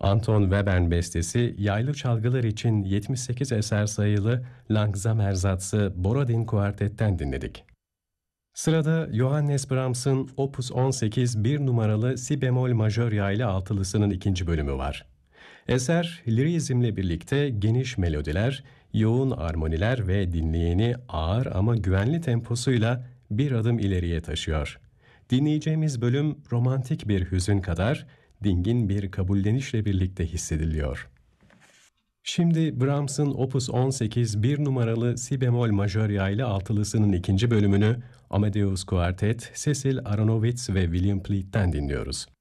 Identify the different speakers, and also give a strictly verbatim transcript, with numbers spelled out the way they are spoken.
Speaker 1: Anton Webern bestesi yaylı çalgılar için yetmiş sekiz eser sayılı Langsam Ersatz Borodin Kuartet'ten dinledik. Sırada Johannes Brahms'ın Opus on sekiz bir numaralı si bemol majör yaylı altılısının ikinci bölümü var. Eser, lirizmle birlikte geniş melodiler, yoğun armoniler ve dinleyeni ağır ama güvenli temposuyla bir adım ileriye taşıyor. Dinleyeceğimiz bölüm romantik bir hüzün kadar dingin bir kabullenişle birlikte hissediliyor. Şimdi Brahms'ın Opus on sekiz bir numaralı si bemol majör yaylı altılısının ikinci bölümünü Amadeus Kuartet, Cecil Aronowitz ve William Pleat'ten dinliyoruz.